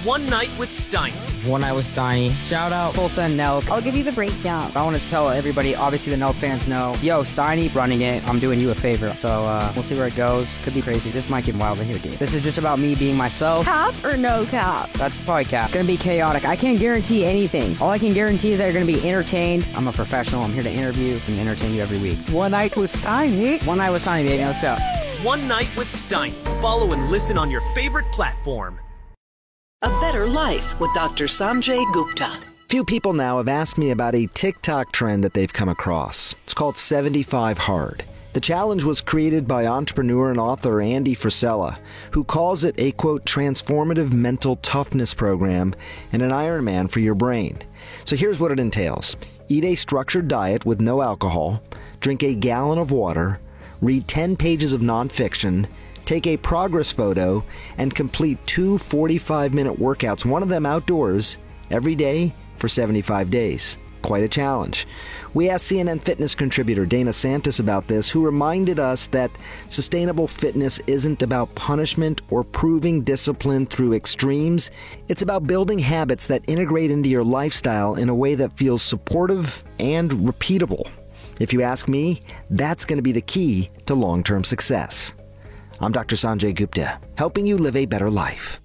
One Night with Steiny. One Night with Steiny. Shout out Tulsa and Nelk. I'll give you the breakdown. I want to tell everybody, obviously the Nelk fans know, yo, Steiny running it, I'm doing you a favor. So we'll see where it goes. Could be crazy. This might get wild in here, dude. This is just about me being myself. Cap or no cap? That's probably cap. Gonna be chaotic. I can't guarantee anything. All I can guarantee is that you're gonna be entertained. I'm a professional. I'm here to interview and entertain you every week. One Night with Steiny. One Night with Steiny, baby. Let's go. One Night with Steiny. Follow and listen on your favorite platform. A Better Life with Dr. Sanjay Gupta. Few people now have asked me about a TikTok trend that they've come across. It's called 75 Hard. The challenge was created by entrepreneur and author Andy Frisella, who calls it a, quote, transformative mental toughness program and an Ironman for your brain. So here's what it entails. Eat a structured diet with no alcohol, drink a gallon of water, read 10 pages of nonfiction, take a progress photo, and complete 2 45-minute workouts, one of them outdoors, every day for 75 days. Quite a challenge. We asked CNN Fitness contributor Dana Santis about this, who reminded us that sustainable fitness isn't about punishment or proving discipline through extremes. It's about building habits that integrate into your lifestyle in a way that feels supportive and repeatable. If you ask me, that's going to be the key to long-term success. I'm Dr. Sanjay Gupta, helping you live a better life.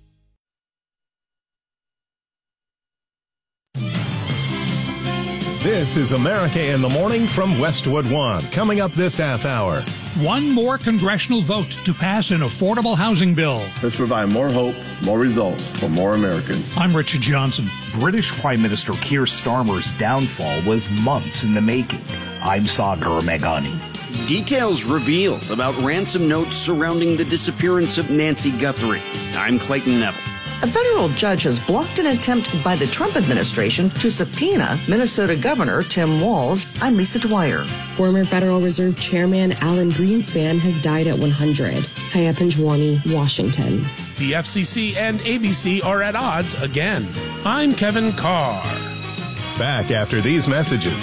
This is America in the Morning from Westwood One. Coming up this half hour. One more congressional vote to pass an affordable housing bill. Let's provide more hope, more results for more Americans. I'm Richard Johnson. British Prime Minister Keir Starmer's downfall was months in the making. I'm Sagar Meghani. Details revealed about ransom notes surrounding the disappearance of Nancy Guthrie. I'm Clayton Neville. A federal judge has blocked an attempt by the Trump administration to subpoena Minnesota Governor Tim Walz. I'm Lisa Dwyer. Former Federal Reserve Chairman Alan Greenspan has died at 100. Hayapinjwani, Washington. The FCC and ABC are at odds again. I'm Kevin Carr. Back after these messages.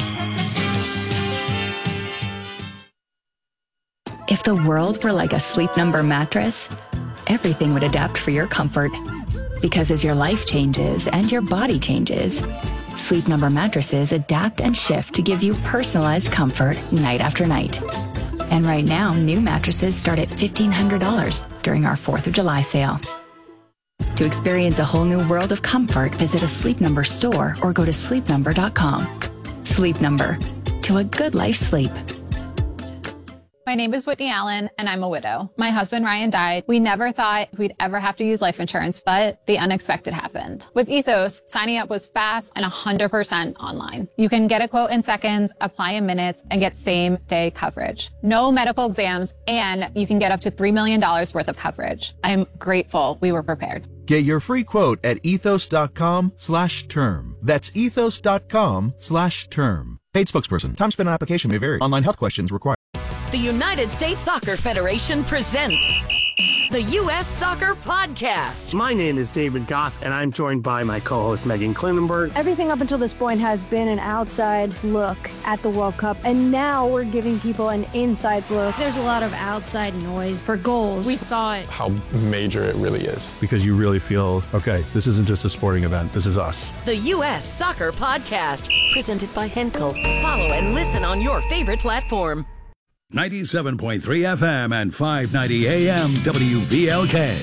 If the world were like a Sleep Number mattress, everything would adapt for your comfort. Because as your life changes and your body changes, Sleep Number mattresses adapt and shift to give you personalized comfort night after night. And right now, new mattresses start at $1,500 during our 4th of July sale. To experience a whole new world of comfort, visit a Sleep Number store or go to sleepnumber.com. Sleep Number. To a good life's sleep. My name is Whitney Allen, and I'm a widow. My husband, Ryan, died. We never thought we'd ever have to use life insurance, but the unexpected happened. With Ethos, signing up was fast and 100% online. You can get a quote in seconds, apply in minutes, and get same-day coverage. No medical exams, and you can get up to $3 million worth of coverage. I'm grateful we were prepared. Get your free quote at ethos.com/term. That's ethos.com/term. Paid spokesperson. Time spent on application may vary. Online health questions required. The United States Soccer Federation presents the U.S. Soccer Podcast. My name is David Goss, and I'm joined by my co-host Megan Klinenberg. Everything up until this point has been an outside look at the World Cup, and now we're giving people an inside look. There's a lot of outside noise for goals. We thought how major it really is. Because you really feel, okay, this isn't just a sporting event, this is us. The U.S. Soccer Podcast, presented by Henkel. Follow and listen on your favorite platform. 97.3 FM and 590 AM WVLK.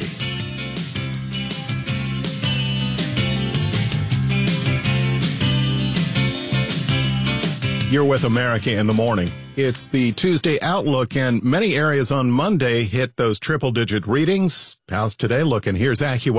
You're with America in the Morning. It's the Tuesday Outlook, and many areas on Monday hit those triple-digit readings. How's today looking? Here's AccuWeather.